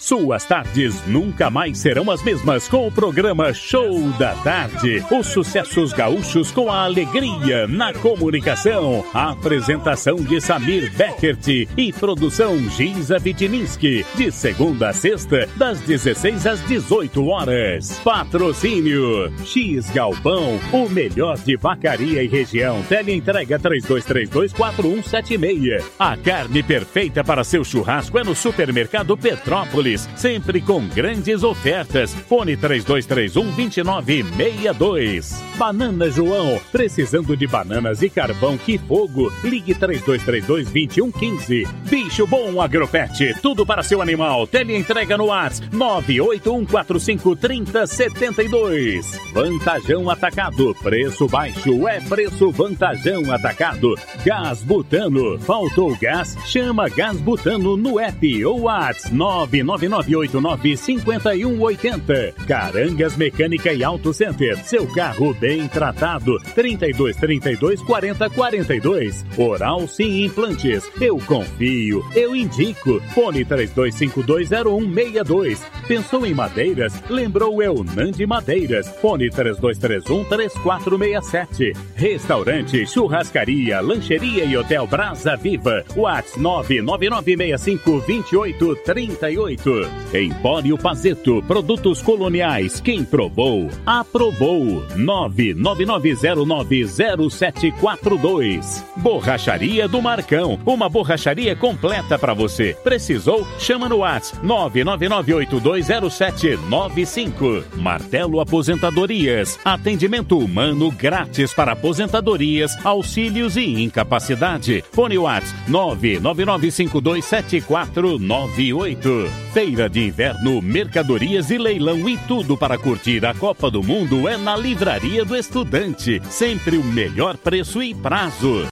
Suas tardes nunca mais serão as mesmas com o programa Show da Tarde. Os sucessos gaúchos com a alegria na comunicação. A apresentação de Samir Beckert e produção Giza Vitininski. De segunda a sexta, das 16 às 18 horas. Patrocínio X Galpão, o melhor de Vacaria e região. Teleentrega 32324176. A carne perfeita para seu churrasco é no Supermercado Petrópolis, sempre com grandes ofertas. Fone 3231-2962. Banana João, precisando de bananas e carvão que fogo? Ligue 3232-2115. Bicho Bom Agropet, tudo para seu animal. Teleentrega no WhatsApp 981453072. Vantajão Atacado, preço baixo é preço Vantajão Atacado. Gás Butano, faltou gás? Chama Gás Butano no app ou WhatsApp 999895180. Carangas Mecânica e Auto Center, seu carro bem tratado. 3232-4042. Oral Sim Implantes, eu confio, eu indico. Fone 32520162. Pensou em madeiras? Lembrou Nandi Madeiras. Fone 3231-3467. Restaurante, churrascaria, lancheria e hotel Brasa Viva. WhatsApp 999652838. Empório Pazeto, produtos coloniais. Quem provou, aprovou. 999090742. Borracharia do Marcão, uma borracharia completa para você. Precisou? Chama no WhatsApp 999820795. Martelo Aposentadorias, atendimento humano grátis para aposentadorias, auxílios e incapacidade. Fone WhatsApp 999527498. Feira de Inverno, mercadorias e leilão e tudo para curtir a Copa do Mundo é na Livraria do Estudante. Sempre o melhor preço e prazo.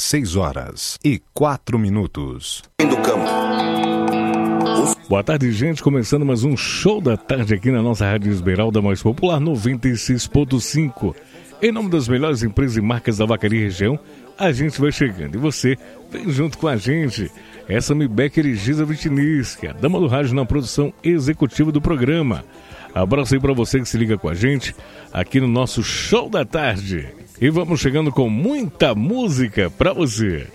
16h04. Do campo. Boa tarde, gente. Começando mais um Show da Tarde aqui na nossa Rádio Esmeralda Mais Popular 96.5. Em nome das melhores empresas e marcas da Vacaria região, a gente vai chegando. E você vem junto com a gente. Essa é Becker e Giza Vitininski, a dama do rádio na produção executiva do programa. Abraço aí pra você que se liga com a gente aqui no nosso Show da Tarde. E vamos chegando com muita música pra você.